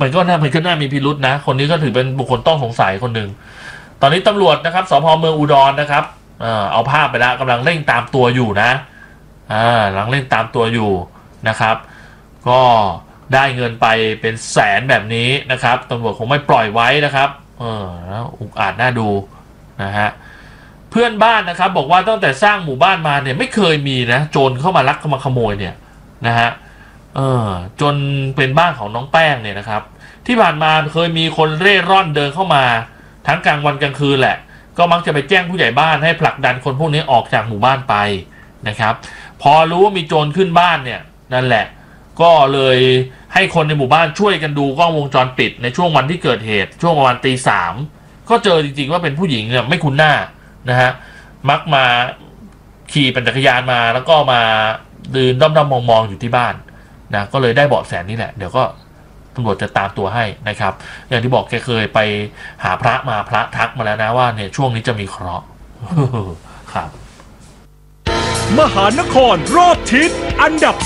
มันก็น่ามีพิรุษนะคนนี้ก็ถือเป็นบุคคลต้องสงสัยคนหนึ่งตอนนี้ตำรวจนะครับสภ.เมืองอุดรนะครับเอาภาพไปแล้วกำลังเร่งตามตัวอยู่นะกำลังเร่งตามตัวอยู่นะครับก็ได้เงินไปเป็นแสนแบบนี้นะครับตำรวจคงไม่ปล่อยไว้นะครับแล้วอุกอาจน่าดูนะฮะเพื่อนบ้านนะครับบอกว่าตั้งแต่สร้างหมู่บ้านมาเนี่ยไม่เคยมีนะโจรเข้ามาลักเข้ามาขโมยเนี่ยนะฮะจนเป็นบ้านของน้องแป้งเนี่ยนะครับที่ผ่านมาเคยมีคนเร่ร่อนเดินเข้ามาทั้งกลางวันกลางคืนแหละก็มักจะไปแจ้งผู้ใหญ่บ้านให้ผลักดันคนพวกนี้ออกจากหมู่บ้านไปนะครับพอรู้ว่ามีโจรขึ้นบ้านเนี่ยนั่นแหละก็เลยให้คนในหมู่บ้านช่วยกันดูกล้องวงจรปิดในช่วงวันที่เกิดเหตุช่วงประมาณตี 3ก็เจอจริงๆว่าเป็นผู้หญิงเนี่ยไม่คุ้นหน้านะฮะมักมาขี่ปั่นจักรยานมาแล้วก็มายืนด้อมๆมองๆอยู่ที่บ้านนะก็เลยได้เบาะแสนี่แหละเดี๋ยวก็ตำรวจจะตามตัวให้นะครับอย่างที่บอกแกเคยไปหาพระมาพระทักมาแล้วนะว่าเนี่ยช่วงนี้จะมีเคราะห์ครับมหานครรอบทิศอันดับ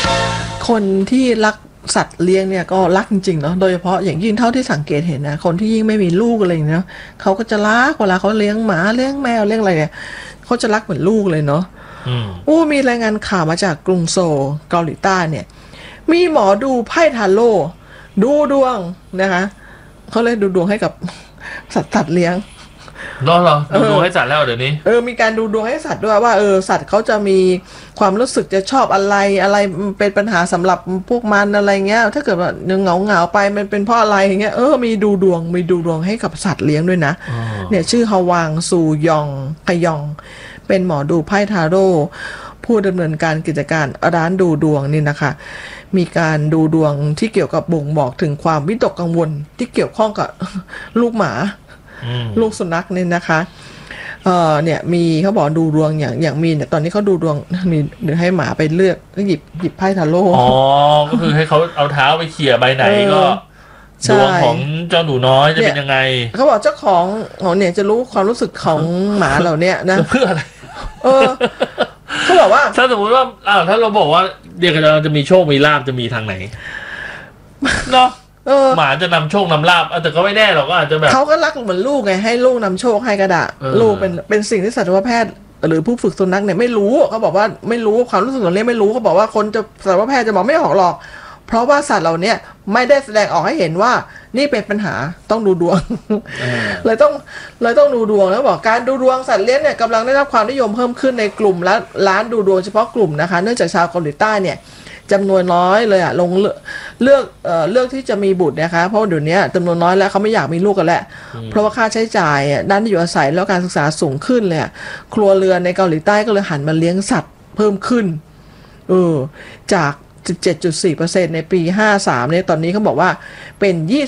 2 คนที่รักสัตว์เลี้ยงเนี่ยก็รักจริงๆเนาะโดยเฉพาะอย่างยิ่งเท่าที่สังเกตเห็นนะคนที่ยิ่งไม่มีลูกอะไรอย่างเงี้ยเขาก็จะรักเวลาเขาเลี้ยงหมาเลี้ยงแมวเลี้ยงอะไรเนี่ยเขาจะรักเหมือนลูกเลยเนาะมีรายงานข่าวมาจากกรุงโซลเกาหลีใต้เนี่ยมีหมอดูไพ่ทาโร่ดูดวงนะคะเขาเลยดูดวงให้กับสัตว์เลี้ยงเหรอดูดวงให้สัตว์แล้วเดี๋ยวนี้มีการดูดวงให้สัตว์ด้วยว่าสัตว์เขาจะมีความรู้สึกจะชอบอะไรเป็นปัญหาสำหรับพวกมันอะไรเงี้ยถ้าเกิดว่าเหงาไปมันเป็นเพราะอะไรอย่างเงี้ยมีดูดวงให้กับสัตว์เลี้ยงด้วยนะเนี่ยชื่อฮาวางซูยองขยองเป็นหมอดูไพ่ทาโร่ผู้ดำเนินการกิจการร้านดูดวงนี่นะคะมีการดูดวงที่เกี่ยวกับบ่งบอกถึงความวิตกกังวลที่เกี่ยวข้องกับลูกหมาลูกสุนัขเนี่ยนะคะเนี่ยมีเขาบอกดูดวงอย่างมีเนี่ยตอนนี้เขาดูดวงมีหรือให้หมาไปเลือกหยิบไพ่ทาโร่ก็คือให้เขาเอาเท้าไปเขี่ยใบไหนก็ดวงของเจ้าหนูน้อยจะเป็นยังไงเขาบอกเจ้าของเนี่ยจะรู้ความรู้สึกของหมาเหล่านี้นะเพื่ออะไรเขาบอกว่าถ้าสมมติว่าถ้าเราบอกว่าเดี๋ยวเราจะมีโชคมีลาภจะมีทางไหนเนาะหมาจะนำโชคนำลาภแต่ก็ไม่แน่หรอกก็อาจจะแบบเขาก็รักเหมือนลูกไงให้ลูกนำโชคให้กระดาษลูกเป็นสิ่งที่สัตวแพทย์หรือผู้ฝึกสุนัขเนี่ยไม่รู้เขาบอกว่าไม่รู้ความรู้สึกของเลี้ยงไม่รู้เขาบอกว่าคนจะสัตวแพทย์จะบอกไม่ออกหรอกเพราะว่าสัตว์เหล่านี้ไม่ได้แสดงออกให้เห็นว่านี่เป็นปัญหาต้องดูดวงเลยต้องดูดวงแล้วบอกการดูดวงสัตว์เลี้ยงเนี่ยกำลังได้รับความนิยมเพิ่มขึ้นในกลุ่มและร้านดูดวงเฉพาะกลุ่มนะคะเนื่องจากชาวเกาหลีใต้เนี่ยจำนวนน้อยเลยลงเลือกที่จะมีบุตรนะคะเพราะเดี๋ยวนี้จำนวนน้อยแล้วเขาไม่อยากมีลูกกันแล้วเพราะว่าค่าใช้จ่ายด้านที่อยู่อาศัยแล้วการศึกษาสูงขึ้นเลยครัวเรือนในเกาหลีใต้ก็เลยหันมาเลี้ยงสัตว์เพิ่มขึ้นจาก 17.4% ในปี53เนี่ยตอนนี้เขาบอกว่าเป็น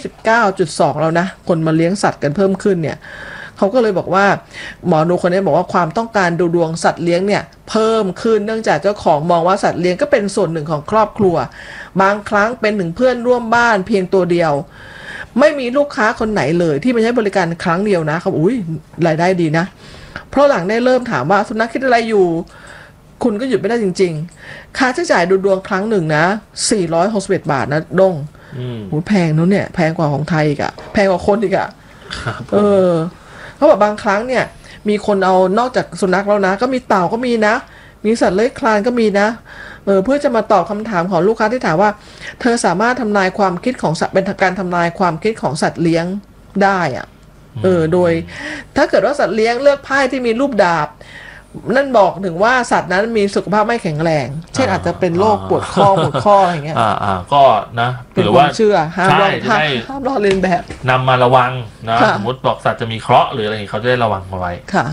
29.2 แล้วนะคนมาเลี้ยงสัตว์กันเพิ่มขึ้นเนี่ยเขาก็เลยบอกว่าหมอดูคนนี้บอกว่าความต้องการดูดวงสัตว์เลี้ยงเนี่ยเพิ่มขึ้นเนื่องจากเจ้าของมองว่าสัตว์เลี้ยงก็เป็นส่วนหนึ่งของครอบครัวบางครั้งเป็นถึงเพื่อนร่วมบ้านเพียงตัวเดียวไม่มีลูกค้าคนไหนเลยที่มาใช้บริการครั้งเดียวนะเขารายได้ดีนะเพราะหลังได้เริ่มถามว่าสุนัขคิดอะไรอยู่คุณก็หยุดไม่ได้จริงๆค่าใช้จ่ายดูดวงครั้งหนึ่งนะ461 บาทนะดงแพงนู้นเนี่ยแพงกว่าของไทยอีกอะแพงกว่าคนอีกอะเขาบอกบางครั้งเนี่ยมีคนเอานอกจากสุนัขแล้วนะก็มีเต่าก็มีนะมีสัตว์เลื้อยคลานก็มีนะเพื่อจะมาตอบคำถามของลูกค้าที่ถามว่าเธอสามารถทำนายความคิดของสัตว์เป็นการทำนายความคิดของสัตว์เลี้ยงได้อะโดยถ้าเกิดว่าสัตว์เลี้ยงเลือกไพ่ที่มีรูปดาบนั่นบอกถึงว่าสัตว์นั้นมีสุขภาพไม่แข็งแรงเช่นอาจจะเป็นโรคปวดข้ออะไรอย่างเงี้ยก็นะหรือว่าเชื่อห้ามลอกเลียนแบบนำมาระวังนะสมมติบอกสัตว์จะมีเคราะห์หรืออะไรเขาจะได้ระวังมาไว้ค่ะ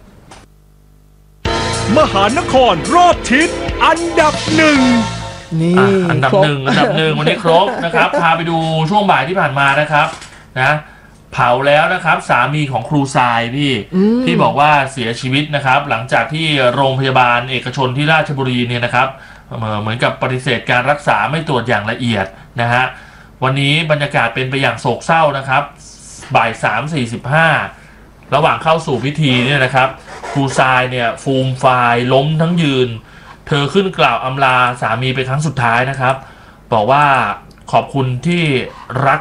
มหานครรอบทิศอันดับ1 นี่อันดับหนึ่งวันนี้ครบนะครับพาไปดูช่วงบ่ายที่ผ่านมานะครับนะเผาแล้วนะครับสามีของครูทรายที่บอกว่าเสียชีวิตนะครับหลังจากที่โรงพยาบาลเอกชนที่ราชบุรีเนี่ยนะครับเหมือนกับปฏิเสธการรักษาไม่ตรวจอย่างละเอียดนะฮะวันนี้บรรยากาศเป็นไปอย่างโศกเศร้านะครับบ่าย 3:45 ระหว่างเข้าสู่พิธีเนี่ยนะครับครูทรายเนี่ยฟูมฟายล้มทั้งยืนเธอขึ้นกล่าวอำลาสามีเป็นครั้งสุดท้ายนะครับบอกว่าขอบคุณที่รัก